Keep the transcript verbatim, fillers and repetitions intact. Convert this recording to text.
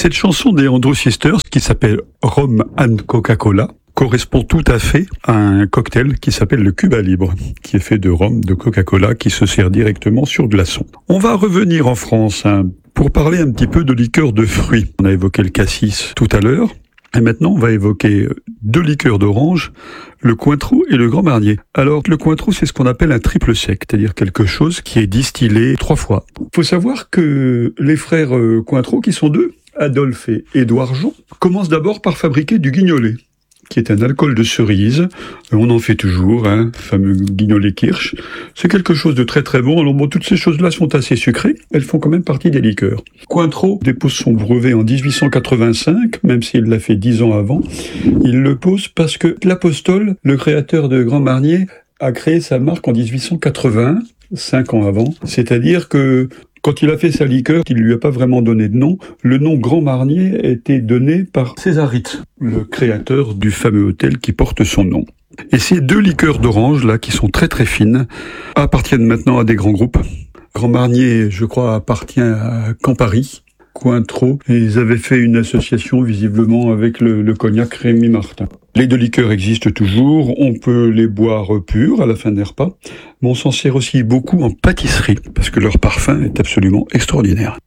Cette chanson des Andrew Sisters, qui s'appelle Rum and Coca-Cola, correspond tout à fait à un cocktail qui s'appelle le Cuba Libre, qui est fait de rhum, de Coca-Cola, qui se sert directement sur glaçon. On va revenir en France hein, pour parler un petit peu de liqueurs de fruits. On a évoqué le cassis tout à l'heure. Et maintenant, on va évoquer deux liqueurs d'orange, le Cointreau et le Grand Marnier. Alors, le Cointreau, c'est ce qu'on appelle un triple sec, c'est-à-dire quelque chose qui est distillé trois fois. Il faut savoir que les frères Cointreau, qui sont deux, Adolphe et Édouard Jean, commencent d'abord par fabriquer du guignolet, qui est un alcool de cerise. On en fait toujours, hein, fameux guignolet Kirsch. C'est quelque chose de très très bon. Alors bon, toutes ces choses-là sont assez sucrées. Elles font quand même partie des liqueurs. Cointreau dépose son brevet en dix-huit cent quatre-vingt-cinq, même s'il l'a fait dix ans avant. Il le pose parce que l'Apostole, le créateur de Grand Marnier, a créé sa marque en dix-huit cent quatre-vingt, cinq ans avant. C'est-à-dire que quand il a fait sa liqueur, il ne lui a pas vraiment donné de nom. Le nom Grand Marnier a été donné par Césarit, le créateur du fameux hôtel qui porte son nom. Et ces deux liqueurs d'orange, là, qui sont très très fines, appartiennent maintenant à des grands groupes. Grand Marnier, je crois, appartient à Campari, Cointreau, et ils avaient fait une association visiblement avec le, le cognac Rémy Martin. Les deux liqueurs existent toujours, on peut les boire purs à la fin des repas, mais on s'en sert aussi beaucoup en pâtisserie, parce que leur parfum est absolument extraordinaire.